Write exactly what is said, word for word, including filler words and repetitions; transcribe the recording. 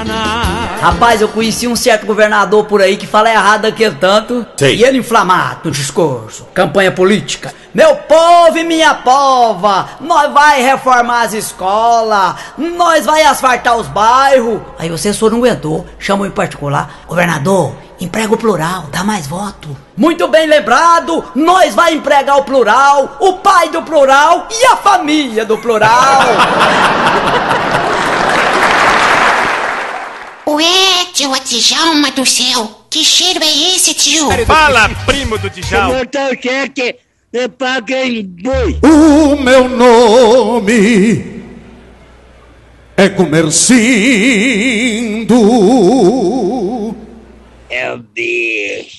enganar. Rapaz, eu conheci um certo governador por aí que fala errado aquele tanto. Sei. E ele inflamado no discurso, campanha política. Meu povo e minha pova, nós vai reformar as escolas, nós vai asfaltar os bairros. Aí você só não aguentou, chamou em particular: governador, emprega o plural, dá mais voto. Muito bem lembrado, nós vai empregar o plural, o pai do plural e a família do plural. Ué, tio Djalma do céu, que cheiro é esse, tio? Fala, primo do Djalma. Botar o cheque, eu paguei boi. O meu nome é Comercindo. É o bicho.